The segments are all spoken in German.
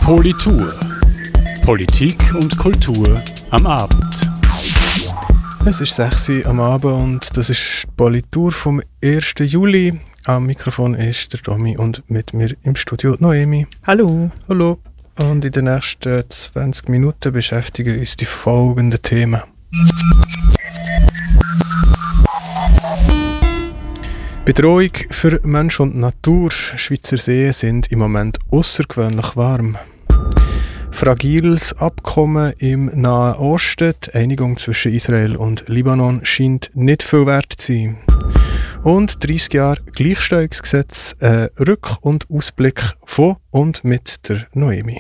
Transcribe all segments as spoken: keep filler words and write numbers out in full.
Politur. Politik und Kultur am Abend. Es ist sechs Uhr am Abend und das ist die Politur vom ersten Juli. Am Mikrofon ist der Domi und mit mir im Studio Noemi. Hallo. Hallo. Und in den nächsten zwanzig Minuten beschäftigen uns die folgenden Themen. Bedrohung für Mensch und Natur. Schweizer Seen sind im Moment außergewöhnlich warm. Fragiles Abkommen im Nahen Osten. Die Einigung zwischen Israel und Libanon scheint nicht viel wert zu sein. Und dreißig Jahre Gleichstellungsgesetz, ein Rück- und Ausblick von und mit der Noemi.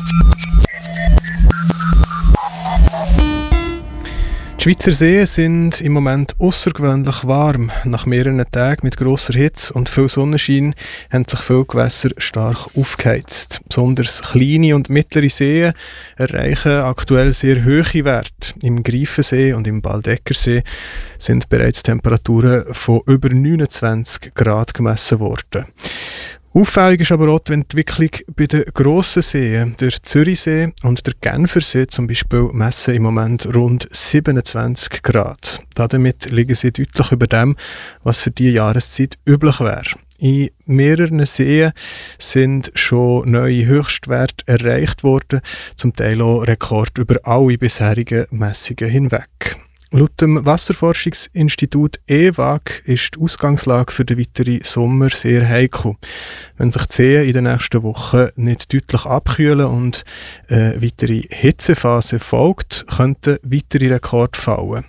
Die Schweizer Seen sind im Moment außergewöhnlich warm. Nach mehreren Tagen mit grosser Hitze und viel Sonnenschein haben sich viele Gewässer stark aufgeheizt. Besonders kleine und mittlere Seen erreichen aktuell sehr hohe Werte. Im Greifensee und im Baldeckersee sind bereits Temperaturen von über neunundzwanzig Grad gemessen worden. Auffällig ist aber auch die Entwicklung bei den grossen Seen. Der Zürichsee und der Genfersee zum Beispiel messen im Moment rund siebenundzwanzig Grad. Damit liegen sie deutlich über dem, was für diese Jahreszeit üblich wäre. In mehreren Seen sind schon neue Höchstwerte erreicht worden, zum Teil auch Rekord über alle bisherigen Messungen hinweg. Laut dem Wasserforschungsinstitut E W A G ist die Ausgangslage für den weiteren Sommer sehr heikel. Wenn sich die Seen in den nächsten Wochen nicht deutlich abkühlen und eine weitere Hitzephase folgt, könnten weitere Rekorde fallen.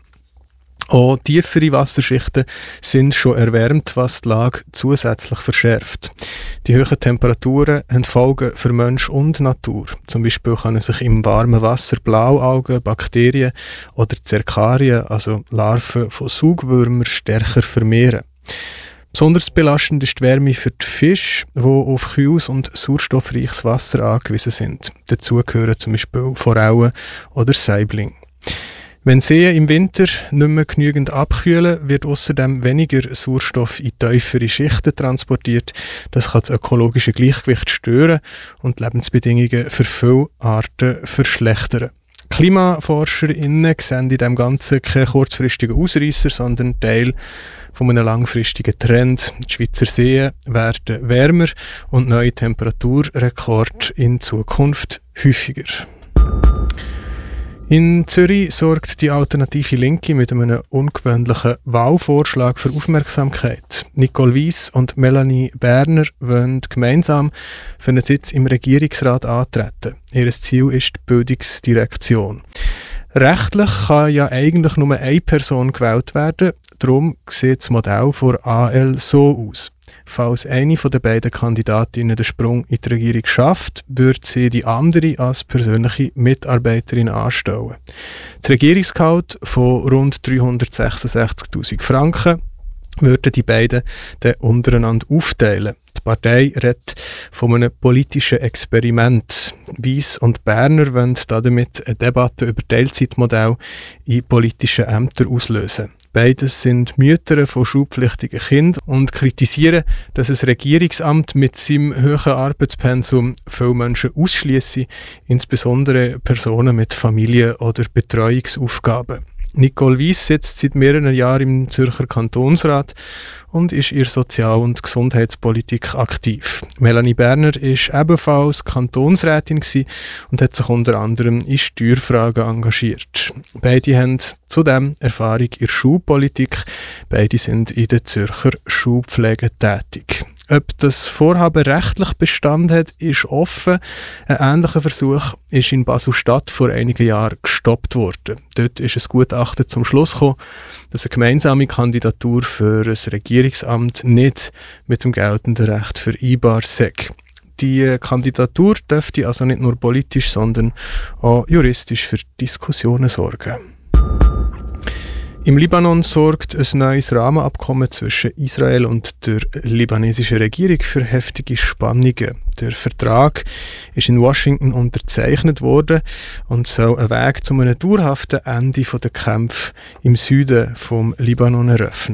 Auch tiefere Wasserschichten sind schon erwärmt, was die Lage zusätzlich verschärft. Die hohen Temperaturen haben Folgen für Mensch und Natur. Zum Beispiel können sich im warmen Wasser Blaualgen, Bakterien oder Zerkarien, also Larven von Saugwürmern, stärker vermehren. Besonders belastend ist die Wärme für die Fische, die auf kühles und sauerstoffreiches Wasser angewiesen sind. Dazu gehören zum Beispiel Forellen oder Saiblinge. Wenn Seen im Winter nicht mehr genügend abkühlen, wird außerdem weniger Sauerstoff in tiefere Schichten transportiert. Das kann das ökologische Gleichgewicht stören und die Lebensbedingungen für viele Arten verschlechtern. KlimaforscherInnen sehen in dem Ganzen keinen kurzfristigen Ausreisser, sondern Teil von einem langfristigen Trend. Die Schweizer Seen werden wärmer und neue Temperaturrekorde in Zukunft häufiger. In Zürich sorgt die Alternative Linke mit einem ungewöhnlichen Wahlvorschlag für Aufmerksamkeit. Nicole Wyss und Melanie Berner wollen gemeinsam für einen Sitz im Regierungsrat antreten. Ihr Ziel ist die Bildungsdirektion. Rechtlich kann ja eigentlich nur eine Person gewählt werden, darum sieht das Modell von A L so aus. Falls eine von den beiden Kandidatinnen den Sprung in die Regierung schafft, wird sie die andere als persönliche Mitarbeiterin anstellen. Das Regierungsgehalt von rund dreihundertsechsundsechzigtausend Franken würden die beiden dann untereinander aufteilen. Die Partei redet von einem politischen Experiment. Wyss und Berner wollen damit eine Debatte über Teilzeitmodell in politischen Ämtern auslösen. Beides sind Mütter von schulpflichtigen Kindern und kritisieren, dass ein Regierungsamt mit seinem hohen Arbeitspensum viele Menschen ausschliesse, insbesondere Personen mit Familie- oder Betreuungsaufgaben. Nicole Wyss sitzt seit mehreren Jahren im Zürcher Kantonsrat und ist in Sozial- und Gesundheitspolitik aktiv. Melanie Berner ist ebenfalls Kantonsrätin und hat sich unter anderem in Steuerfragen engagiert. Beide haben zudem Erfahrung in der Schulpolitik. Beide sind in der Zürcher Schulpflege tätig. Ob das Vorhaben rechtlich Bestand hat, ist offen. Ein ähnlicher Versuch ist in Basel-Stadt vor einigen Jahren gestoppt worden. Dort ist ein Gutachten zum Schluss gekommen, dass eine gemeinsame Kandidatur für ein Regierungsamt nicht mit dem geltenden Recht vereinbar sei. Die Kandidatur dürfte also nicht nur politisch, sondern auch juristisch für Diskussionen sorgen. Im Libanon sorgt ein neues Rahmenabkommen zwischen Israel und der libanesischen Regierung für heftige Spannungen. Der Vertrag ist in Washington unterzeichnet worden und soll einen Weg zu einem dauerhaften Ende der Kämpfe im Süden vom Libanon eröffnen.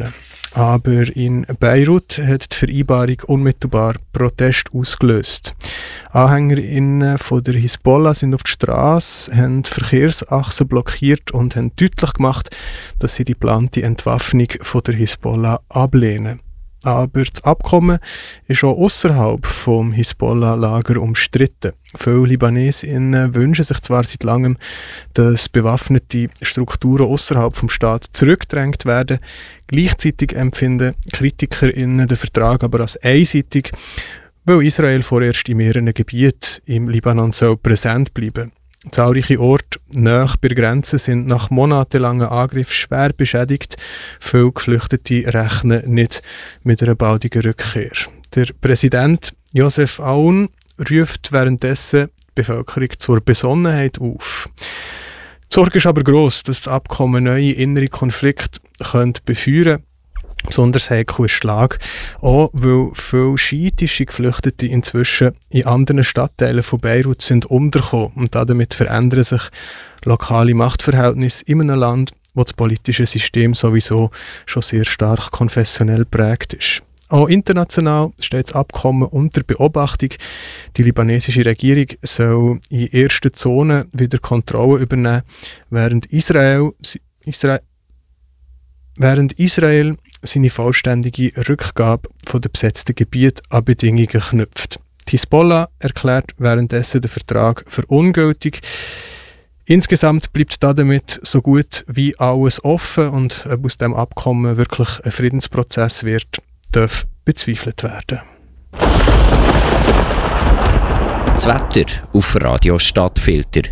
Aber in Beirut hat die Vereinbarung unmittelbar Protest ausgelöst. AnhängerInnen von der Hisbollah sind auf die Straße, haben Verkehrsachsen blockiert und haben deutlich gemacht, dass sie die geplante Entwaffnung von der Hisbollah ablehnen. Aber das Abkommen ist auch außerhalb vom Hisbollah-Lager umstritten. Viele LibanesInnen wünschen sich zwar seit langem, dass bewaffnete Strukturen außerhalb vom Staat zurückgedrängt werden. Gleichzeitig empfinden KritikerInnen den Vertrag aber als einseitig, weil Israel vorerst in mehreren Gebieten im Libanon soll präsent bleiben. Zahlreiche Orte nahe bei der Grenze sind nach monatelangen Angriffen schwer beschädigt. Viele Geflüchtete rechnen nicht mit einer baldigen Rückkehr. Der Präsident Joseph Aoun ruft währenddessen die Bevölkerung zur Besonnenheit auf. Die Sorge ist aber gross, dass das Abkommen neue innere Konflikte befeuern könnte. Besonders heikel ist die Lage, auch weil viele schiitische Geflüchtete inzwischen in anderen Stadtteilen von Beirut sind untergekommen und damit verändern sich lokale Machtverhältnisse in einem Land, wo das politische System sowieso schon sehr stark konfessionell prägt ist. Auch international steht das Abkommen unter Beobachtung. Die libanesische Regierung soll in ersten Zonen wieder Kontrolle übernehmen, während Israel, Israel Während Israel seine vollständige Rückgabe von den besetzten Gebieten an Bedingungen knüpft. Die Hisbollah erklärt währenddessen den Vertrag für ungültig. Insgesamt bleibt damit so gut wie alles offen und ob aus dem Abkommen wirklich ein Friedensprozess wird, darf bezweifelt werden. Das Wetter auf Radio Stadtfilter.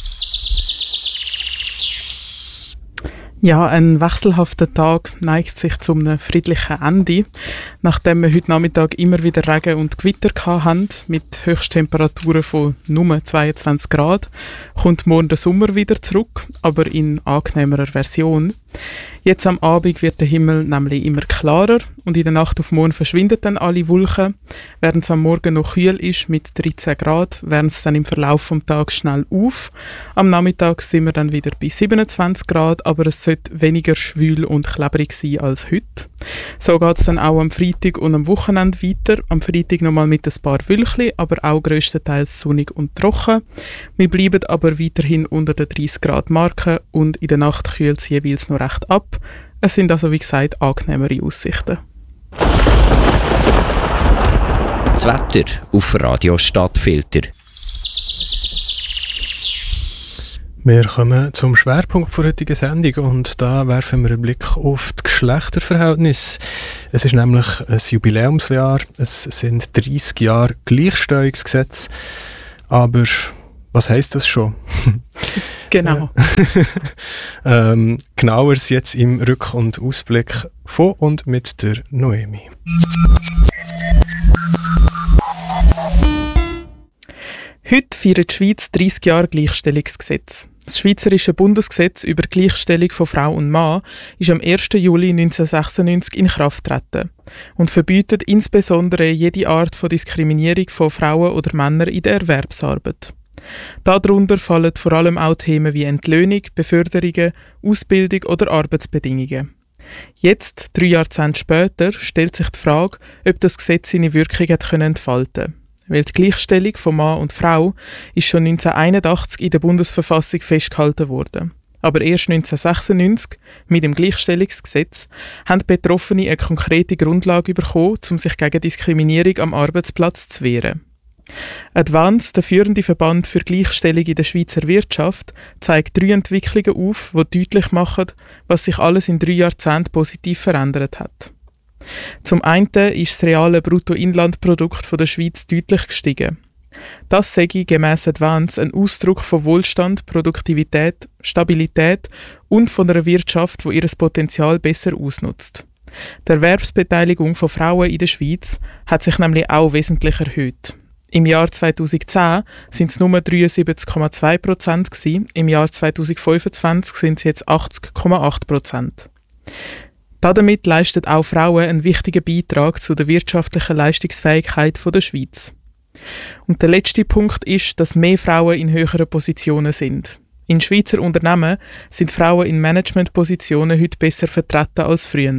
Ja, ein wechselhafter Tag neigt sich zu einem friedlichen Ende. Nachdem wir heute Nachmittag immer wieder Regen und Gewitter hatten, mit Höchsttemperaturen von nur zweiundzwanzig Grad, kommt morgen der Sommer wieder zurück, aber in angenehmerer Version. Jetzt am Abend wird der Himmel nämlich immer klarer und in der Nacht auf morgen verschwinden dann alle Wolken. Während es am Morgen noch kühl ist mit dreizehn Grad, wärmt es dann im Verlauf des Tages schnell auf. Am Nachmittag sind wir dann wieder bei siebenundzwanzig Grad, aber es sollte weniger schwül und klebrig sein als heute. So geht es dann auch am Freitag und am Wochenende weiter. Am Freitag nochmal mit ein paar Wölkchen, aber auch grösstenteils sonnig und trocken. Wir bleiben aber weiterhin unter der dreißig Grad Marke und in der Nacht kühlt es jeweils noch recht ab. Es sind also, wie gesagt, angenehmere Aussichten. Das Wetter auf Radio Stadtfilter. Wir kommen zum Schwerpunkt der heutigen Sendung und da werfen wir einen Blick auf die Geschlechterverhältnisse. Es ist nämlich ein Jubiläumsjahr, es sind dreißig Jahre Gleichstellungsgesetz, aber was heisst das schon? Genau. ähm, genaueres jetzt im Rück- und Ausblick von und mit der Noemi. Heute feiert die Schweiz dreißig Jahre Gleichstellungsgesetz. Das Schweizerische Bundesgesetz über die Gleichstellung von Frau und Mann ist am ersten Juli neunzehnhundertsechsundneunzig in Kraft getreten und verbietet insbesondere jede Art von Diskriminierung von Frauen oder Männern in der Erwerbsarbeit. Darunter fallen vor allem auch Themen wie Entlöhnung, Beförderungen, Ausbildung oder Arbeitsbedingungen. Jetzt, drei Jahrzehnte später, stellt sich die Frage, ob das Gesetz seine Wirkung hat entfalten konnte. Weil die Gleichstellung von Mann und Frau ist schon neunzehnhunderteinundachtzig in der Bundesverfassung festgehalten worden. Aber erst neunzehnhundertsechsundneunzig, mit dem Gleichstellungsgesetz, haben die Betroffenen eine konkrete Grundlage bekommen, um sich gegen Diskriminierung am Arbeitsplatz zu wehren. Advance, der führende Verband für Gleichstellung in der Schweizer Wirtschaft, zeigt drei Entwicklungen auf, die deutlich machen, was sich alles in drei Jahrzehnten positiv verändert hat. Zum einen ist das reale Bruttoinlandprodukt der Schweiz deutlich gestiegen. Das sei gemäss Advance ein Ausdruck von Wohlstand, Produktivität, Stabilität und von einer Wirtschaft, die ihr Potenzial besser ausnutzt. Die Erwerbsbeteiligung von Frauen in der Schweiz hat sich nämlich auch wesentlich erhöht. Im Jahr zweitausendzehn sind es nur dreiundsiebzig Komma zwei Prozent gewesen, im Jahr zweitausendfünfundzwanzig sind es jetzt achtzig Komma acht Prozent. Damit leisten auch Frauen einen wichtigen Beitrag zu der wirtschaftlichen Leistungsfähigkeit der Schweiz. Und der letzte Punkt ist, dass mehr Frauen in höheren Positionen sind. In Schweizer Unternehmen sind Frauen in Managementpositionen heute besser vertreten als früher.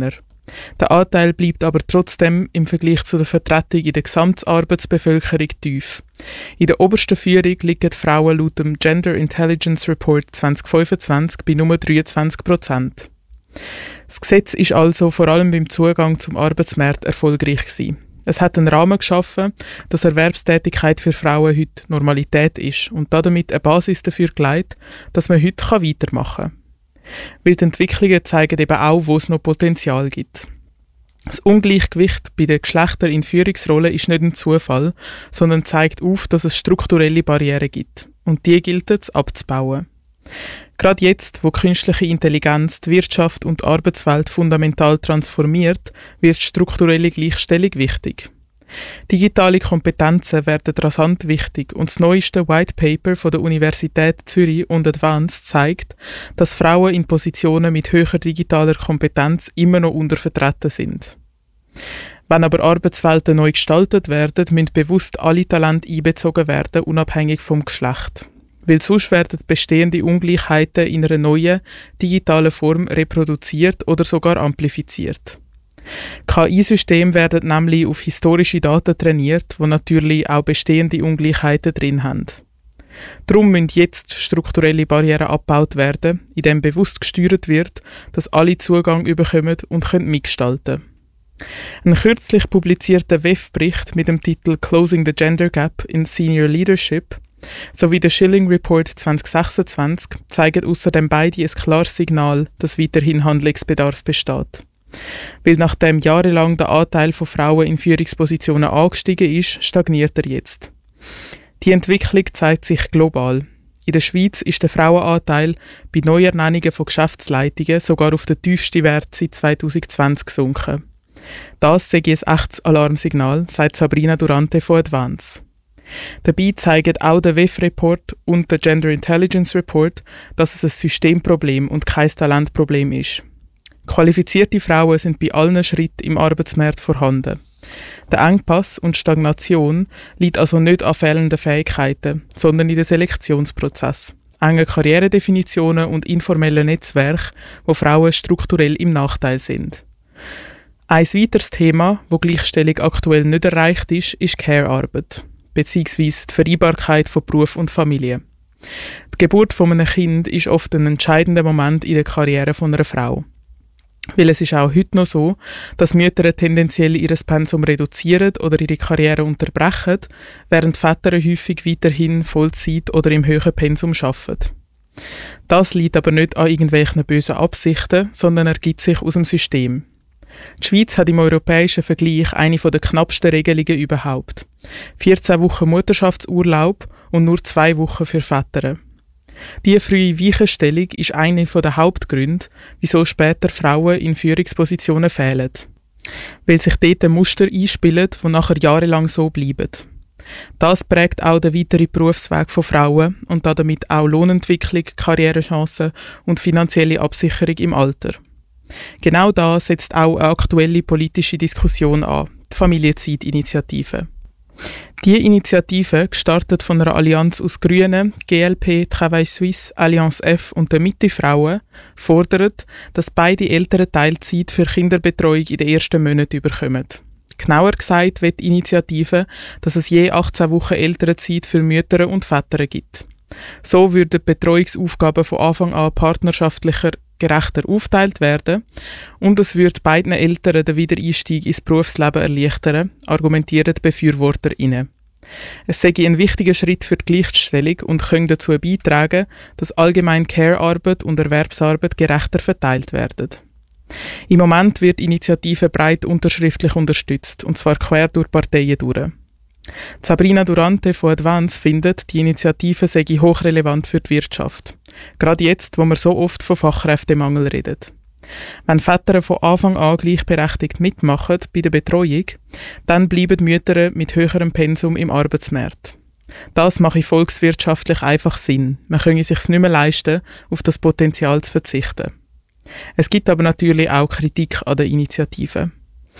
Der Anteil bleibt aber trotzdem im Vergleich zu der Vertretung in der Gesamtarbeitsbevölkerung tief. In der obersten Führung liegen die Frauen laut dem Gender Intelligence Report zwanzig fünfundzwanzig bei nur dreiundzwanzig Prozent. Das Gesetz ist also vor allem beim Zugang zum Arbeitsmarkt erfolgreich gewesen. Es hat einen Rahmen geschaffen, dass Erwerbstätigkeit für Frauen heute Normalität ist und damit eine Basis dafür gelegt, dass man heute weitermachen kann. Weil die Entwicklungen zeigen eben auch, wo es noch Potenzial gibt. Das Ungleichgewicht bei den Geschlechtern in Führungsrollen ist nicht ein Zufall, sondern zeigt auf, dass es strukturelle Barrieren gibt. Und die gilt es abzubauen. Gerade jetzt, wo künstliche Intelligenz die Wirtschaft und die Arbeitswelt fundamental transformiert, wird strukturelle Gleichstellung wichtig. Digitale Kompetenzen werden rasant wichtig und das neueste White Paper von der Universität Zürich und Advanced zeigt, dass Frauen in Positionen mit höherer digitaler Kompetenz immer noch untervertreten sind. Wenn aber Arbeitswelten neu gestaltet werden, müssen bewusst alle Talente einbezogen werden, unabhängig vom Geschlecht. Weil sonst werden bestehende Ungleichheiten in einer neuen, digitalen Form reproduziert oder sogar amplifiziert. K I-Systeme werden nämlich auf historische Daten trainiert, die natürlich auch bestehende Ungleichheiten drin haben. Darum müssen jetzt strukturelle Barrieren abgebaut werden, indem bewusst gesteuert wird, dass alle Zugang bekommen und können mitgestalten. Ein kürzlich publizierter W E F-Bericht mit dem Titel «Closing the Gender Gap in Senior Leadership» sowie der Schilling Report zwanzig sechsundzwanzig zeigen außerdem beide ein klares Signal, dass weiterhin Handlungsbedarf besteht. Weil nachdem jahrelang der Anteil von Frauen in Führungspositionen angestiegen ist, stagniert er jetzt. Die Entwicklung zeigt sich global. In der Schweiz ist der Frauenanteil bei Neuernennungen von Geschäftsleitungen sogar auf den tiefsten Wert seit zwanzig zwanzig gesunken. Das sei ein echtes Alarmsignal, sagt Sabrina Durante von Advance. Dabei zeigen auch der W E F-Report und der Gender Intelligence Report, dass es ein Systemproblem und kein Talentproblem ist. Qualifizierte Frauen sind bei allen Schritten im Arbeitsmarkt vorhanden. Der Engpass und Stagnation liegt also nicht an fehlenden Fähigkeiten, sondern in den Selektionsprozess, engen Karrieredefinitionen und informellen Netzwerken, wo Frauen strukturell im Nachteil sind. Ein weiteres Thema, wo Gleichstellung aktuell nicht erreicht ist, ist Care-Arbeit, beziehungsweise die Vereinbarkeit von Beruf und Familie. Die Geburt von einem Kind ist oft ein entscheidender Moment in der Karriere von einer Frau. Weil es ist auch heute noch so, dass Mütter tendenziell ihr Pensum reduzieren oder ihre Karriere unterbrechen, während Väter häufig weiterhin Vollzeit oder im höheren Pensum arbeiten. Das liegt aber nicht an irgendwelchen bösen Absichten, sondern ergibt sich aus dem System. Die Schweiz hat im europäischen Vergleich eine der knappsten Regelungen überhaupt. vierzehn Wochen Mutterschaftsurlaub und nur zwei Wochen für Väter. Diese frühe Weichenstellung ist einer der Hauptgründe, wieso später Frauen in Führungspositionen fehlen. Weil sich dort ein Muster einspielen, die nachher jahrelang so bleiben. Das prägt auch den weiteren Berufsweg von Frauen und damit auch Lohnentwicklung, Karrierechancen und finanzielle Absicherung im Alter. Genau da setzt auch eine aktuelle politische Diskussion an, die Familienzeit-Initiative. Die Initiative, gestartet von einer Allianz aus Grünen, G L P, Travail Suisse, Allianz F und der Mitte-Frauen, fordert, dass beide Eltern Teilzeit für Kinderbetreuung in den ersten Monaten bekommen. Genauer gesagt will die Initiative, dass es je achtzehn Wochen Elternzeit für Mütter und Väter gibt. So würden die Betreuungsaufgaben von Anfang an partnerschaftlicher, gerechter aufteilt werden und es würde beiden Eltern den Wiedereinstieg ins Berufsleben erleichtern, argumentieren die BefürworterInnen. Es sei ein wichtiger Schritt für die Gleichstellung und könnte dazu beitragen, dass allgemein Care-Arbeit und Erwerbsarbeit gerechter verteilt werden. Im Moment wird die Initiative breit unterschriftlich unterstützt, und zwar quer durch Parteien durch. Sabrina Durante von Advance findet, die Initiative sei hochrelevant für die Wirtschaft. Gerade jetzt, wo wir so oft von Fachkräftemangel reden. Wenn Väter von Anfang an gleichberechtigt mitmachen bei der Betreuung, dann bleiben Mütter mit höherem Pensum im Arbeitsmarkt. Das mache volkswirtschaftlich einfach Sinn. Man könne es sich nicht mehr leisten, auf das Potenzial zu verzichten. Es gibt aber natürlich auch Kritik an der Initiative.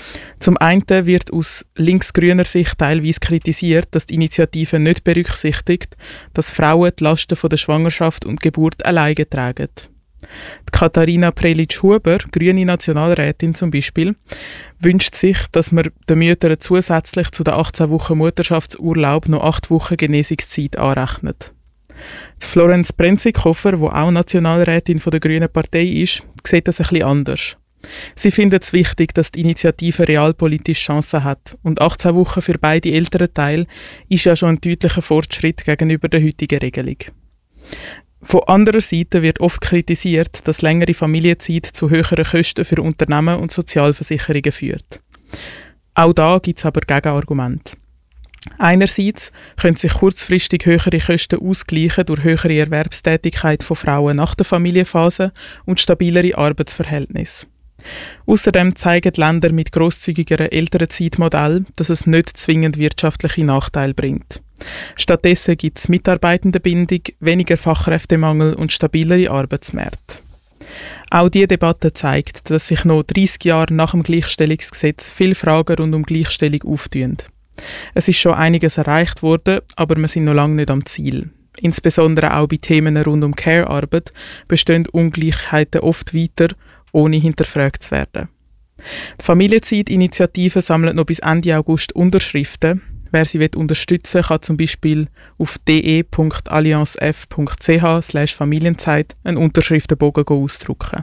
Zum einen wird aus linksgrüner Sicht teilweise kritisiert, dass die Initiative nicht berücksichtigt, dass Frauen die Lasten von der Schwangerschaft und Geburt alleine tragen. Die Katharina Prelitsch-Huber, grüne Nationalrätin zum Beispiel, wünscht sich, dass man den Müttern zusätzlich zu den achtzehn Wochen Mutterschaftsurlaub noch acht Wochen Genesungszeit anrechnet. Die Florenz Brenzikofer, die auch Nationalrätin der Grünen Partei ist, sieht das ein bisschen anders. Sie findet es wichtig, dass die Initiative realpolitische Chancen hat. Und achtzehn Wochen für beide Elternteile ist ja schon ein deutlicher Fortschritt gegenüber der heutigen Regelung. Von anderer Seite wird oft kritisiert, dass längere Familienzeit zu höheren Kosten für Unternehmen und Sozialversicherungen führt. Auch da gibt es aber Gegenargumente. Einerseits können sich kurzfristig höhere Kosten ausgleichen durch höhere Erwerbstätigkeit von Frauen nach der Familienphase und stabilere Arbeitsverhältnisse. Außerdem zeigen Länder mit grosszügigeren Elternzeitmodellen, dass es nicht zwingend wirtschaftliche Nachteile bringt. Stattdessen gibt es Mitarbeitendenbindung, weniger Fachkräftemangel und stabilere Arbeitsmärkte. Auch diese Debatte zeigt, dass sich noch dreissig Jahre nach dem Gleichstellungsgesetz viele Fragen rund um Gleichstellung auftun. Es ist schon einiges erreicht worden, aber wir sind noch lange nicht am Ziel. Insbesondere auch bei Themen rund um Care-Arbeit bestehen Ungleichheiten oft weiter, ohne hinterfragt zu werden. Die Familienzeit-Initiative sammelt noch bis Ende August Unterschriften. Wer sie unterstützen will, kann zum Beispiel auf de punkt alliancef punkt c h slash Familienzeit einen Unterschriftenbogen ausdrucken.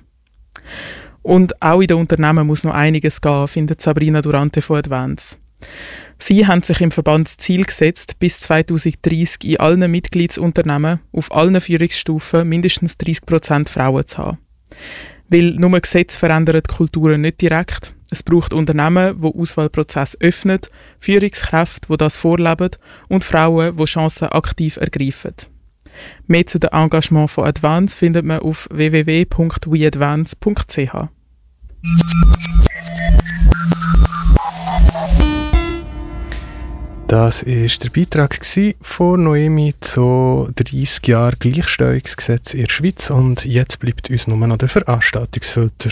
Und auch in den Unternehmen muss noch einiges gehen, findet Sabrina Durante von Advance. Sie haben sich im Verband das Ziel gesetzt, bis zweitausenddreissig in allen Mitgliedsunternehmen auf allen Führungsstufen mindestens dreißig Prozent Frauen zu haben. Weil nur Gesetze verändern die Kulturen nicht direkt. Es braucht Unternehmen, die Auswahlprozesse öffnen, Führungskräfte, die das vorleben und Frauen, die Chancen aktiv ergreifen. Mehr zu dem Engagement von Advance findet man auf w w w punkt we advance punkt c h. Das war der Beitrag von Noemi zu dreissig Jahren Gleichstellungsgesetz in der Schweiz und jetzt bleibt uns nur noch der Veranstaltungsfilter.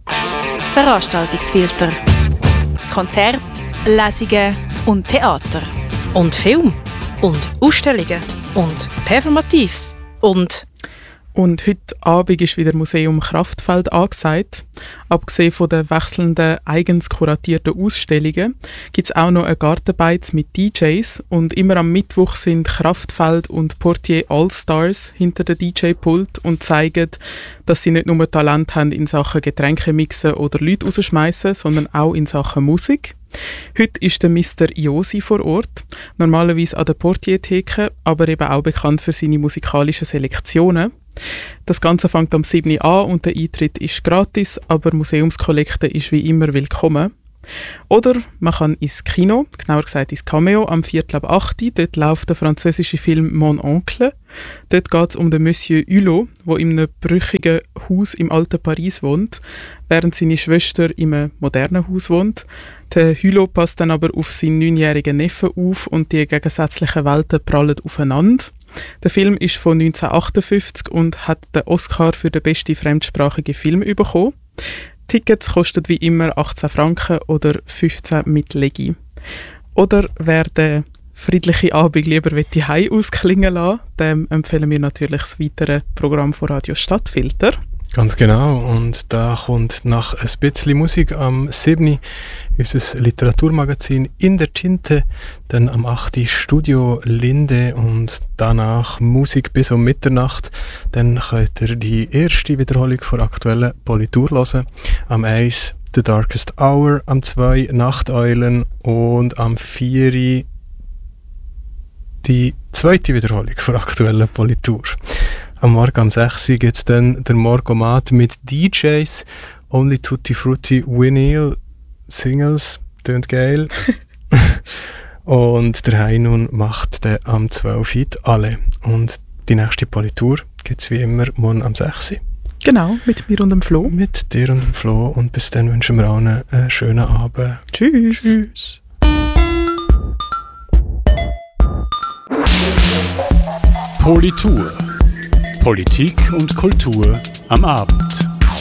Veranstaltungsfilter. Konzerte, Lesungen und Theater. Und Film. Und Ausstellungen. Und Performatives. Und... Und heute Abend ist wieder Museum Kraftfeld angesagt. Abgesehen von den wechselnden, eigens kuratierten Ausstellungen gibt es auch noch eine Gartenbeiz mit D Js. Und immer am Mittwoch sind Kraftfeld und Portier All-Stars hinter der D J-Pult und zeigen, dass sie nicht nur Talent haben in Sachen Getränke mixen oder Leute rausschmeißen, sondern auch in Sachen Musik. Heute ist der Mister Iosi vor Ort, normalerweise an der Portier-Theke, aber eben auch bekannt für seine musikalischen Selektionen. Das Ganze fängt am sieben Uhr an und der Eintritt ist gratis, aber Museumskollekte ist wie immer willkommen. Oder man kann ins Kino, genauer gesagt ins Cameo, am Viertel ab acht Uhr. Dort läuft der französische Film «Mon Oncle». Dort geht es um den Monsieur Hulot, der in einem brüchigen Haus im alten Paris wohnt, während seine Schwester in einem modernen Haus wohnt. Der Hulot passt dann aber auf seinen neunjährigen Neffen auf und die gegensätzlichen Welten prallen aufeinander. Der Film ist von neunzehnhundertachtundfünfzig und hat den Oscar für den besten fremdsprachigen Film bekommen. Tickets kosten wie immer achtzehn Franken oder fünfzehn mit Legi. Oder wer den friedlichen Abend lieber zu Hause ausklingen lassen, dem empfehlen wir natürlich das weitere Programm von Radio Stadtfilter. Ganz genau. Und da kommt nach ein bisschen Musik am sieben Uhr unser Literaturmagazin «In der Tinte», dann am acht Uhr Studio Linde und danach Musik bis um Mitternacht. Dann könnt ihr die erste Wiederholung der aktuellen Politur hören. Am eins «The Darkest Hour», am zwei «Nachteulen» und am vier Uhr die zweite Wiederholung der aktuellen Politur. Am Morgen um sechs Uhr gibt es dann der Morgomat mit D Js, Only Tutti Frutti Vinyl Singles, tönt geil. Und der Heinun macht dann am zwölf Uhr alle. Und die nächste Politur gibt es wie immer morgen um sechs Uhr. Genau, mit mir und dem Flo. Mit dir und dem Flo. Und bis dann wünschen wir allen einen schönen Abend. Tschüss. Tschüss. Politur. Politik und Kultur am Abend.